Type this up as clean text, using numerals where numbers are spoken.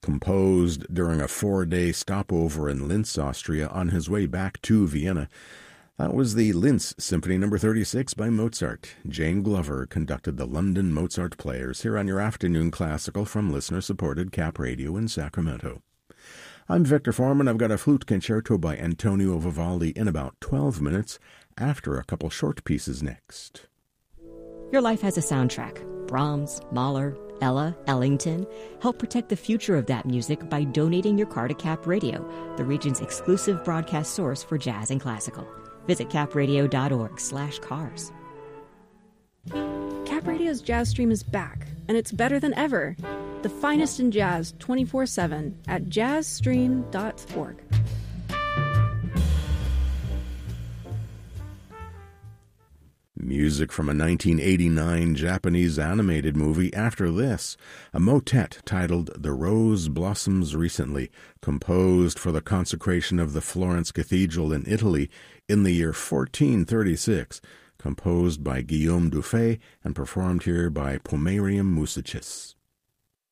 composed during a 4-day stopover in Linz, Austria, on his way back to Vienna. That was the Linz Symphony No. 36 by Mozart. Jane Glover conducted the London Mozart Players here on your afternoon classical from listener-supported Cap Radio in Sacramento. I'm Victor Foreman. I've got a flute concerto by Antonio Vivaldi in about 12 minutes, after a couple short pieces next. Your life has a soundtrack. Brahms, Mahler, Ella, Ellington. Help protect the future of that music by donating your car to Cap Radio, the region's exclusive broadcast source for jazz and classical. Visit capradio.org/cars. Cap Radio's Jazz Stream is back, and it's better than ever. The finest in jazz 24/7 at jazzstream.org. Music from a 1989 Japanese animated movie after this, a motet titled The Rose Blossoms Recently, composed for the consecration of the Florence Cathedral in Italy in the year 1436, composed by Guillaume Dufay and performed here by Pomerium Musicis.